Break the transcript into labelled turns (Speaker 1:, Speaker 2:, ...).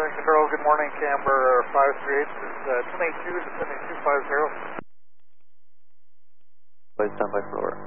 Speaker 1: Control, good morning, Camber 538, this is 282, descending 250.
Speaker 2: Please stand by for order.